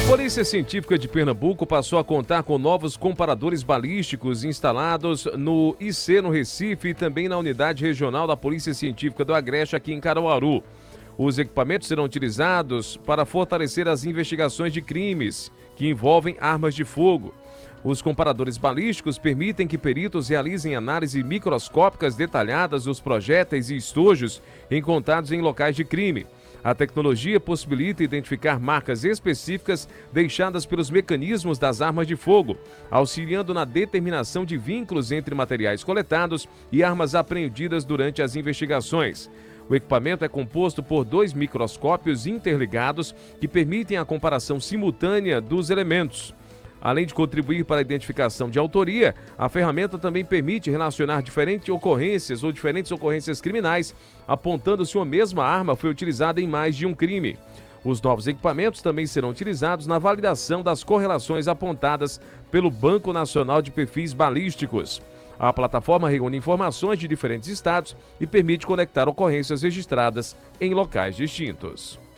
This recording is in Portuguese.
Polícia Científica de Pernambuco passou a contar com novos comparadores balísticos instalados no IC no Recife e também na Unidade Regional da Polícia Científica do Agreste aqui em Caruaru. Os equipamentos serão utilizados para fortalecer as investigações de crimes que envolvem armas de fogo. Os comparadores balísticos permitem que peritos realizem análise microscópicas detalhadas dos projéteis e estojos encontrados em locais de crime. A tecnologia possibilita identificar marcas específicas deixadas pelos mecanismos das armas de fogo, auxiliando na determinação de vínculos entre materiais coletados e armas apreendidas durante as investigações. O equipamento é composto por 2 microscópios interligados que permitem a comparação simultânea dos elementos. Além de contribuir para a identificação de autoria, a ferramenta também permite relacionar diferentes ocorrências criminais, apontando se uma mesma arma foi utilizada em mais de um crime. Os novos equipamentos também serão utilizados na validação das correlações apontadas pelo Banco Nacional de Perfis Balísticos. A plataforma reúne informações de diferentes estados e permite conectar ocorrências registradas em locais distintos.